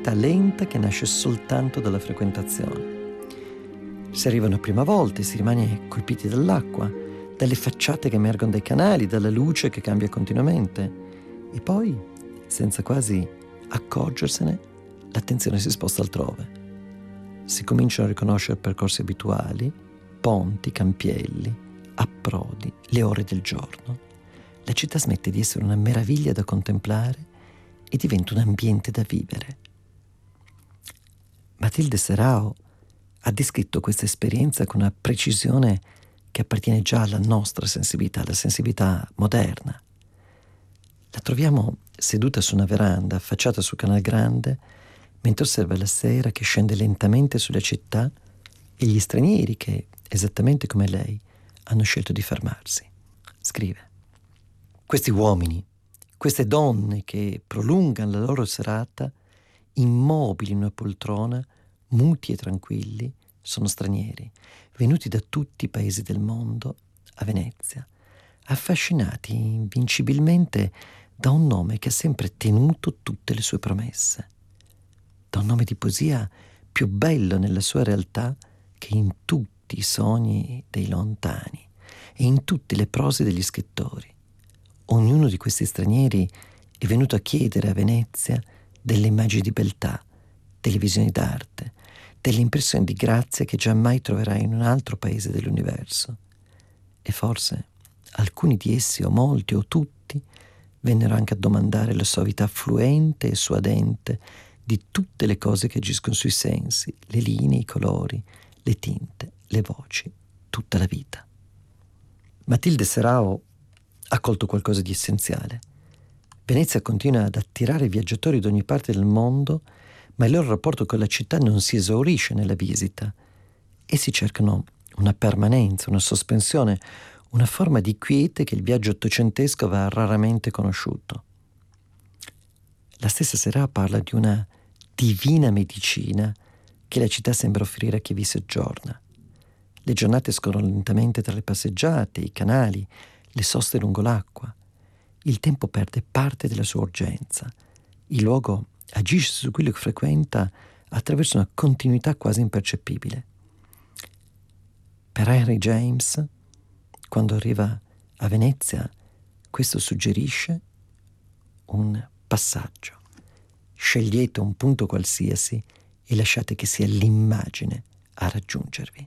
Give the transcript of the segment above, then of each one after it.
curiosità lenta che nasce soltanto dalla frequentazione. Si arriva una prima volta e si rimane colpiti dall'acqua, dalle facciate che emergono dai canali, dalla luce che cambia continuamente. E poi, senza quasi accorgersene, l'attenzione si sposta altrove. Si cominciano a riconoscere percorsi abituali, ponti, campielli, approdi, le ore del giorno. La città smette di essere una meraviglia da contemplare e diventa un ambiente da vivere. Matilde Serao ha descritto questa esperienza con una precisione che appartiene già alla nostra sensibilità, la sensibilità moderna. La troviamo seduta su una veranda affacciata sul Canal Grande mentre osserva la sera che scende lentamente sulla città e gli stranieri che, esattamente come lei, hanno scelto di fermarsi. Scrive: questi uomini, queste donne che prolungano la loro serata immobili in una poltrona, muti e tranquilli, sono stranieri, venuti da tutti i paesi del mondo a Venezia, affascinati invincibilmente da un nome che ha sempre tenuto tutte le sue promesse, da un nome di poesia più bello nella sua realtà che in tutti i sogni dei lontani e in tutte le prose degli scrittori. Ognuno di questi stranieri è venuto a chiedere a Venezia delle immagini di beltà, delle visioni d'arte, delle impressioni di grazia che giammai troverai in un altro paese dell'universo. E forse alcuni di essi, o molti, o tutti, vennero anche a domandare la suavità fluente e suadente di tutte le cose che agiscono sui sensi, le linee, i colori, le tinte, le voci, tutta la vita. Matilde Serao ha colto qualcosa di essenziale. Venezia continua ad attirare viaggiatori da ogni parte del mondo, ma il loro rapporto con la città non si esaurisce nella visita. Essi cercano una permanenza, una sospensione, una forma di quiete che il viaggio ottocentesco aveva raramente conosciuto. La stessa Serao parla di una divina medicina che la città sembra offrire a chi vi soggiorna. Le giornate scorrono lentamente tra le passeggiate, i canali, le soste lungo l'acqua. Il tempo perde parte della sua urgenza. Il luogo agisce su quello che frequenta attraverso una continuità quasi impercettibile. Per Henry James, quando arriva a Venezia, questo suggerisce un passaggio. Scegliete un punto qualsiasi e lasciate che sia l'immagine a raggiungervi.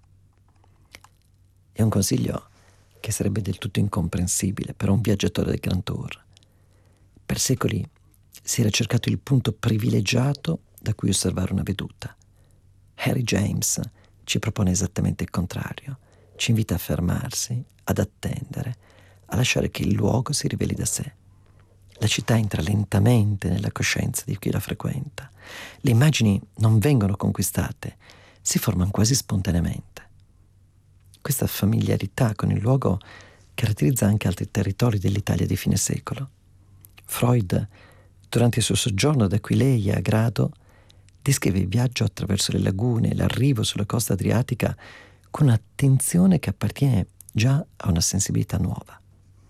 È un consiglio che sarebbe del tutto incomprensibile per un viaggiatore del Grand Tour. Per secoli si era cercato il punto privilegiato da cui osservare una veduta. Henry James ci propone esattamente il contrario. Ci invita a fermarsi, ad attendere, a lasciare che il luogo si riveli da sé. La città entra lentamente nella coscienza di chi la frequenta. Le immagini non vengono conquistate, si formano quasi spontaneamente. Questa familiarità con il luogo caratterizza anche altri territori dell'Italia di fine secolo. Freud, durante il suo soggiorno ad Aquileia a Grado, descrive il viaggio attraverso le lagune e l'arrivo sulla costa adriatica con un'attenzione che appartiene già a una sensibilità nuova.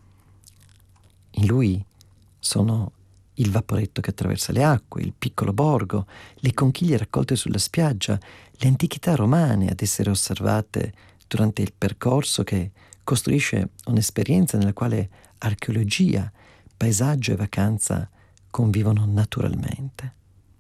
In lui sono il vaporetto che attraversa le acque, il piccolo borgo, le conchiglie raccolte sulla spiaggia, le antichità romane ad essere osservate durante il percorso che costruisce un'esperienza nella quale archeologia, paesaggio e vacanza convivono naturalmente.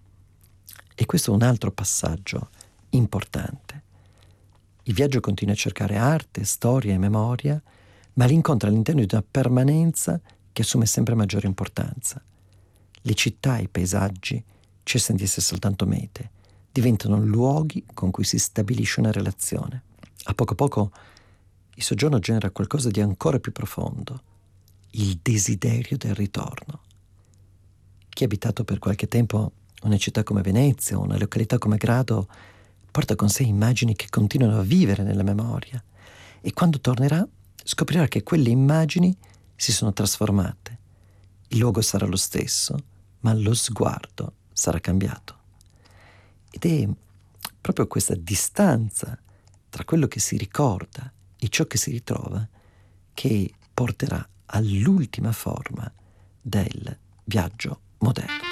E questo è un altro passaggio importante. Il viaggio continua a cercare arte, storia e memoria, ma li incontra all'interno di una permanenza che assume sempre maggiore importanza. Le città e i paesaggi cessano di essere soltanto mete, diventano luoghi con cui si stabilisce una relazione. A poco il soggiorno genera qualcosa di ancora più profondo, il desiderio del ritorno. Chi ha abitato per qualche tempo una città come Venezia o una località come Grado porta con sé immagini che continuano a vivere nella memoria e quando tornerà scoprirà che quelle immagini si sono trasformate. Il luogo sarà lo stesso, ma lo sguardo sarà cambiato. Ed è proprio questa distanza tra quello che si ricorda e ciò che si ritrova che porterà all'ultima forma del viaggio moderno.